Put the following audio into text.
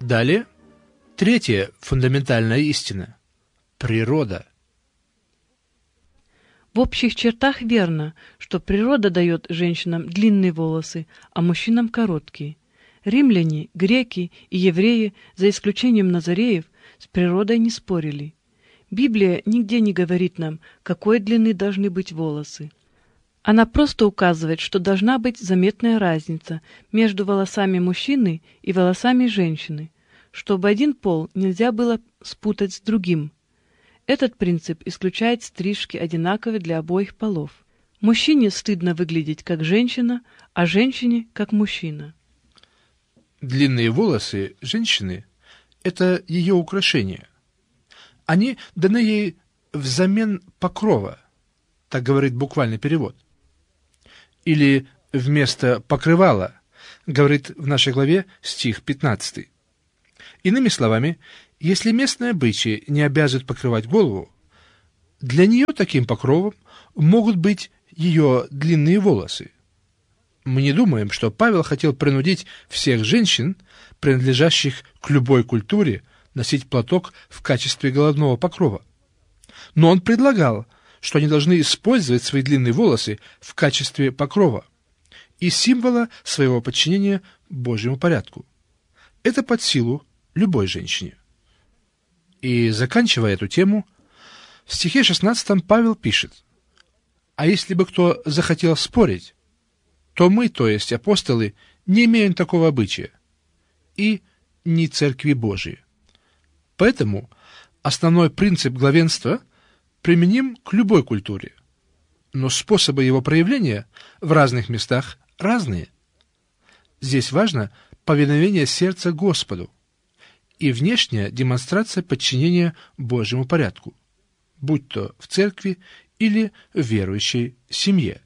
Далее, третья фундаментальная истина – природа. В общих чертах верно, что природа дает женщинам длинные волосы, а мужчинам короткие. Римляне, греки и евреи, за исключением назареев, с природой не спорили. Библия нигде не говорит нам, какой длины должны быть волосы. Она просто указывает, что должна быть заметная разница между волосами мужчины и волосами женщины, чтобы один пол нельзя было спутать с другим. Этот принцип исключает стрижки одинаковые для обоих полов. Мужчине стыдно выглядеть как женщина, а женщине как мужчина. Длинные волосы женщины – это ее украшение. Они даны ей взамен покрова, так говорит буквальный перевод. Или вместо покрывала, говорит в нашей главе стих 15. Иными словами, если местные обычаи не обязывают покрывать голову, для нее таким покровом могут быть ее длинные волосы. Мы не думаем, что Павел хотел принудить всех женщин, принадлежащих к любой культуре, носить платок в качестве головного покрова. Но он предлагал, что они должны использовать свои длинные волосы в качестве покрова и символа своего подчинения Божьему порядку. Это под силу любой женщине. И заканчивая эту тему, в стихе 16 Павел пишет: «А если бы кто захотел спорить, то мы, то есть апостолы, не имеем такого обычая, и не церкви Божией». Поэтому основной принцип главенства применим к любой культуре, но способы его проявления в разных местах разные. Здесь важно повиновение сердца Господу и внешняя демонстрация подчинения Божьему порядку, будь то в церкви или в верующей семье.